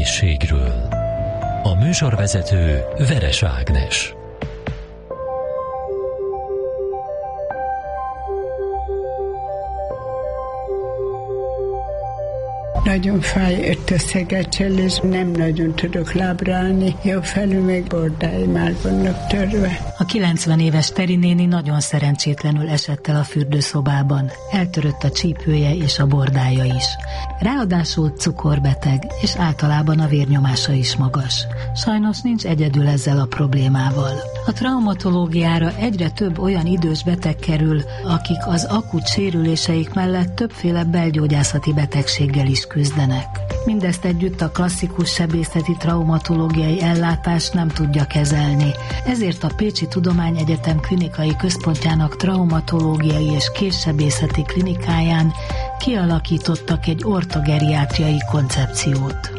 A műsorvezető Veres Ágnes. Nagyon fáj ötöszegecsel, és nem nagyon tudok lábra állni. Jobb felül még bordái már vannak törve. A 90 éves Teri néni nagyon szerencsétlenül esett el a fürdőszobában. Eltörött a csípője és a bordája is. Ráadásul cukorbeteg, és általában a vérnyomása is magas. Sajnos nincs egyedül ezzel a problémával. A traumatológiára egyre több olyan idős beteg kerül, akik az akut sérüléseik mellett többféle belgyógyászati betegséggel is küzdenek. Mindezt együtt a klasszikus sebészeti traumatológiai ellátás nem tudja kezelni. Ezért a Pécsi Tudományegyetem klinikai központjának traumatológiai és kézsebészeti klinikáján kialakítottak egy ortogeriátriai koncepciót.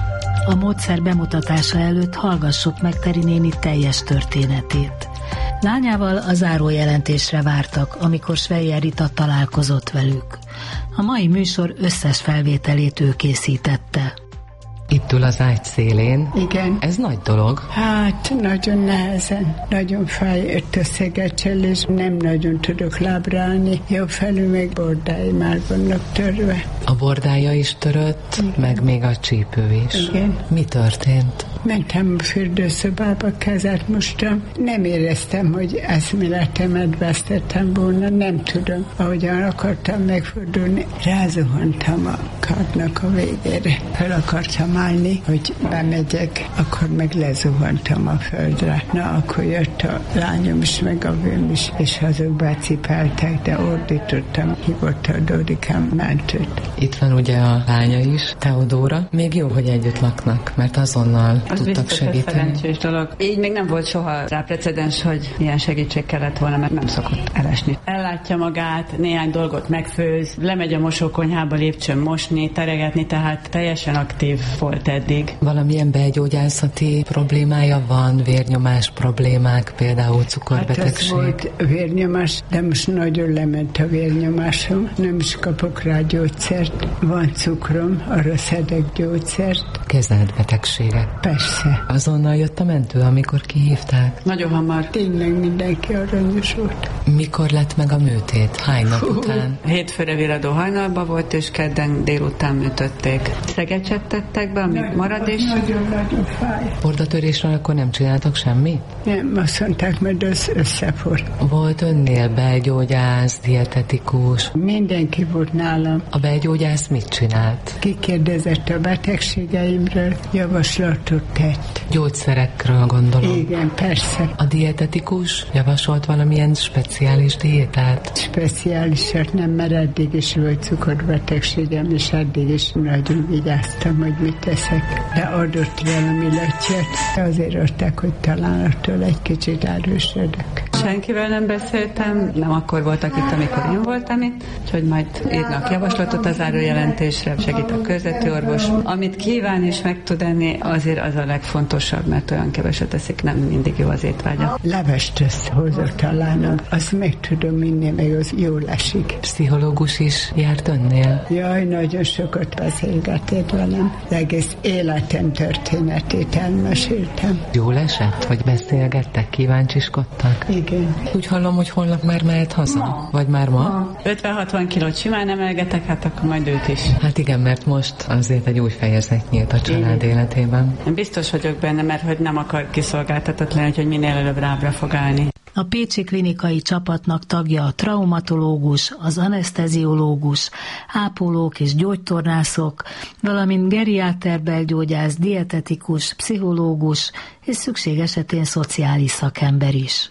A módszer bemutatása előtt hallgassuk meg Teri néni teljes történetét. Lányával a zárójelentésre vártak, amikor Sveyer Rita találkozott velük. A mai műsor összes felvételét ő készítette. Itt ül az ágy szélén. Igen. Ez nagy dolog. Hát, nagyon nehezen. Nagyon fáj ötöszegecsel, és nem nagyon tudok lábra állni. Jobb felül még bordái már vannak törve. A bordája is törött, igen, meg még a csípő is. Igen. Mi történt? Mentem a fürdőszobába, kezet mostam. Nem éreztem, hogy eszméletemet vesztettem volna, nem tudom. Ahogyan akartam megfordulni, rázuhantam a kardnak a végére. Fel akartam állni, hogy bemegyek, akkor meg lezuhantam a földre. Na, akkor jött a lányom is, meg a vőm is, és azok becipeltek, de ordítottam, hívott a Dórikám mentőt. Itt van ugye a lánya is, Teodóra. Még jó, hogy együtt laknak, mert azonnal az tudtak segíteni. Szerencsés dolog. Így még nem volt soha rá precedens, hogy ilyen segítség kellett volna, mert nem szokott elesni. Ellátja magát, néhány dolgot megfőz, lemegy a mosókonyhába lépcsőn mosni, teregetni, tehát teljesen aktív volt eddig. Valamilyen belgyógyászati problémája van, vérnyomás problémák, például cukorbetegség? Hát ez volt vérnyomás, de most nagyon lement a vérnyomásom, nem is kapok rá gyógyszert. Van cukrom, arra szedek gyógyszert. Kezelt betegségek? Persze. Azonnal jött a mentő, amikor kihívták? Nagyon hamar. Tényleg mindenki aranyos volt. Mikor lett meg a műtét? Hány nap után? Hétfőre viradó hajnalban volt, és kedden délután műtötték. Szegecset tettek be, ami marad is. Nagyon fáj. Bordatörésről akkor nem csináltak semmi? Nem, azt mondták, mert az összefor. Volt önnél belgyógyász, dietetikus? Mindenki volt nálam. A belgyógyász mit csinált? Kikérdezett a betegségeimről, javaslatot tett. Gyógyszerekről gondolom. Igen, persze. A dietetikus javasolt valamilyen speciális diétát? Speciálisat nem, mert eddig is volt cukorbetegségem, és eddig is nagyon vigyáztam, hogy mit teszek. De adott valami lötyet, azért adták, hogy talán attól egy kicsit erősödök. Senkivel nem beszéltem, nem akkor voltak itt, amikor én voltam itt, úgyhogy majd írnak javaslatot az zárójelentésre, segít a körzeti orvos. Amit kíván és meg tud enni, azért az a legfontosabb, mert olyan keveset eszik, nem mindig jó az étvágya. Levest összehozott a lányom, azt meg tudom inni, meg az jól esik. Pszichológus is járt önnél? Jaj, nagyon sokat beszélgetett velem. Az egész életem történetét elmeséltem. Jól esett, hogy beszélgettek, kíváncsiskodtak? Igen. Úgy hallom, hogy holnap már mehet haza? Ma. Vagy már ma? 50-60 kilót simán emelgetek, hát akkor majd őt is. Hát igen, mert most azért egy új fejezet nyílt a család életében. Én biztos vagyok benne, mert hogy nem akar kiszolgáltatott lenni, hogy minél előbb lábra fog állni. A pécsi klinikai csapatnak tagja a traumatológus, az aneszteziológus, ápolók és gyógytornászok, valamint geriáter belgyógyász, dietetikus, pszichológus és szükség esetén szociális szakember is.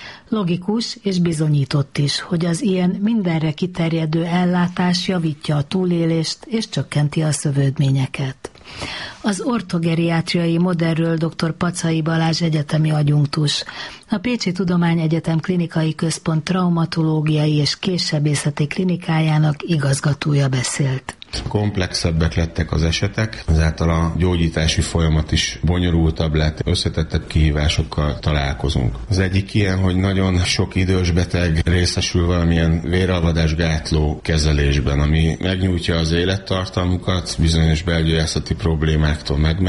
Logikus és bizonyított is, hogy az ilyen mindenre kiterjedő ellátás javítja a túlélést és csökkenti a szövődményeket. Az ortogeriátriai modellről dr. Pacai Balázs egyetemi adjunktus, a Pécsi Tudományegyetem klinikai központ traumatológiai és kézsebészeti klinikájának igazgatója beszélt. Komplexebbek lettek az esetek, ezáltal a gyógyítási folyamat is bonyolultabb lett, összetettebb kihívásokkal találkozunk. Az egyik ilyen, hogy nagyon sok idős beteg részesül valamilyen véralvadásgátló kezelésben, ami megnyújtja az élettartalmukat, bizonyos belgyógyászati problémák katonáktól